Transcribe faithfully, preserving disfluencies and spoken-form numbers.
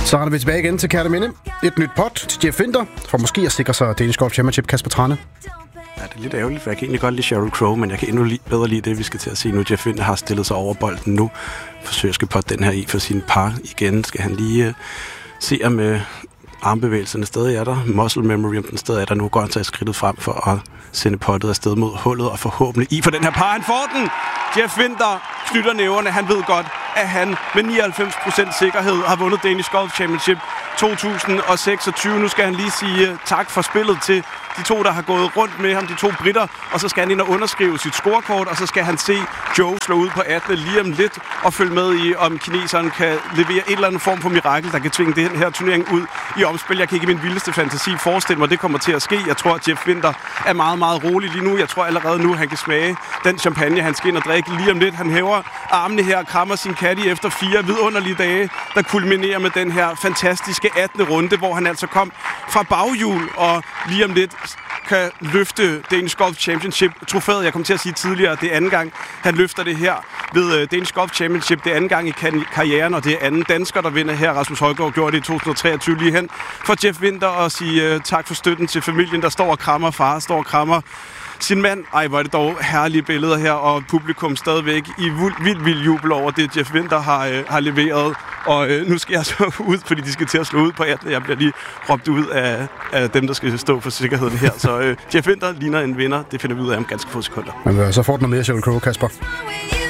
Så er vi tilbage igen til Kærteminde. Et nyt pot til Jeff Winther, for måske at sikre sig Danish Golf Championship. Kasper Trane. Ja, det er lidt ærgerligt, for jeg kan egentlig godt lide Sheryl Crow, men jeg kan endnu li- bedre lide det, vi skal til at se nu. Jeff Winther har stillet sig over bolden nu. Forsøger skal potte den her i for sine par igen. Skal han lige uh, se, om uh, armbevægelserne stadig er der. Muscle memory, om den stadig er der. Nu går han så skridtet frem for at sende pottet afsted mod hullet og forhåbentlig i for den her par. Han får den! Jeff Winther knytter næverne. Han ved godt, at han med nioghalvfems procent sikkerhed har vundet Danish Golf Championship to tusind seksogtyve. Nu skal han lige sige tak for spillet til de to, der har gået rundt med ham, de to britter, og så skal han ind og underskrive sit scorekort, og så skal han se Joe slå ud på attende lige om lidt og følge med i, om kineseren kan levere et eller andet form for mirakel, der kan tvinge den her turnering ud i omspil. Jeg kan ikke i min vildeste fantasi forestille mig, det kommer til at ske. Jeg tror, at Jeff Winther er meget, meget rolig lige nu. Jeg tror allerede nu, han kan smage den champagne, han skal ind og drikke lige om lidt. Han hæver armene her og krammer sin caddy efter fire vidunderlige dage, der kulminerer med den her fantastiske attende runde, hvor han altså kom fra baghjul og lige om lidt kan løfte Danish Golf Championship trofæet. Jeg kom til at sige tidligere, det er anden gang, han løfter det her ved Danish Golf Championship. Det er anden gang i karrieren, og det er anden dansker, der vinder her. Rasmus Højgaard gjorde det i to tusind treogtyve lige hen for Jeff Winther og sige uh, tak for støtten til familien, der står og krammer. Far står og krammer sin mand. Ej, hvor er det dog herlige billeder her, og publikum stadigvæk i vild, vild jubel over det, Jeff Winther har, øh, har leveret. Og øh, nu skal jeg så ud, fordi de skal til at slå ud på attende. Jeg bliver lige råbt ud af, af dem, der skal stå for sikkerheden her. Så øh, Jeff Winther ligner en vinder. Det finder vi ud af om ganske få sekunder. Men så får den noget mere Sheryl Crow, Kasper.